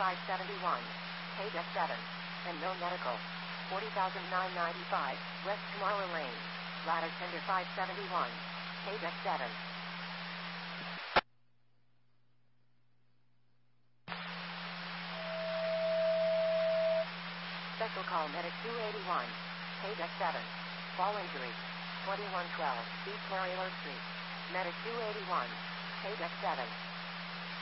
571, Paydeck 7, and no medical. 40,995, West Kamara Lane, ladder tender 571, Paydeck 7. Special call medic 281, Paydeck 7, fall injury, 2112, East Marion Street, medic 281, Paydeck 7.